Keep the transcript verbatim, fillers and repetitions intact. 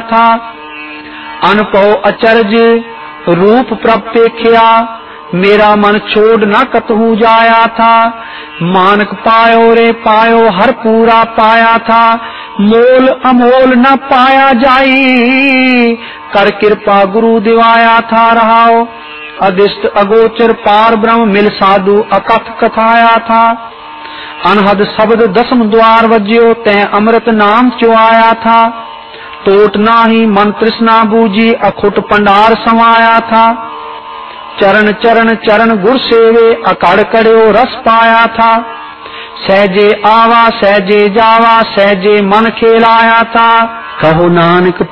था। अनपव अचरज रूप प्रभ पेखिया, मेरा मन छोड़ न कतहु जाया था। मानक पायो रे पायो हर पूरा पाया था, मोल अमोल न पाया जाई, कर कृपा गुरु दिवाया था। रहाओ अदिष्ट अगोचर पार ब्रह्म मिल साधु अकथ कथाया था। अनहद शब्द दसम द्वार वज्यो, तै अमृत नाम चुआया था। टोट नाही मन तृष्णा बूझी, अखुट पंडार समाया था। चरण चरण चरण गुर सेवे, अकड़ कड़ो रस पाया था। सहजे आवा सहजे जावा, सहजे मन खेलाया था। कहो नानक